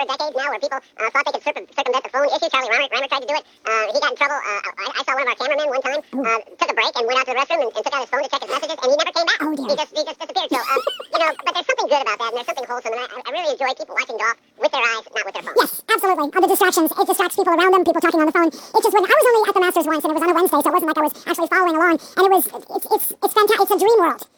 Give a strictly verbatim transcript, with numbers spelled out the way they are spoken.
of decades now where people uh, thought they could circum- circumvent the phone issue. Charlie Reimer, Reimer tried to do it. Uh, he got in trouble. Uh, I, I saw one of our cameramen one time uh, took a break and went out to the restroom and, and took out his phone to check his messages, and he never came back. Oh, dear. He just he just disappeared. So um, you know, but there's something good about that, and there's something wholesome, and I, I really enjoy people watching golf with their eyes, not with their phones. Yes, absolutely. All the distractions. It distracts people around them, people talking on the phone. It just wouldn't. I was only at the Masters once, and it was on a Wednesday, so it wasn't like I was actually following along. And it was, it's, it's, it's fantastic. It's a dream world.